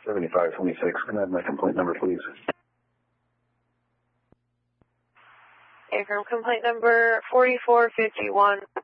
7526. Can I have my complaint number, please? Okay, from complaint number 4451.